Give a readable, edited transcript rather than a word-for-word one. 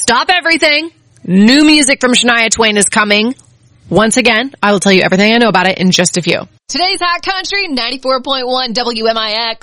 stop everything. New music from Shania Twain is coming. Once again, I will tell you everything I know about it in just a few. Today's Hot Country, 94.1 WMIX.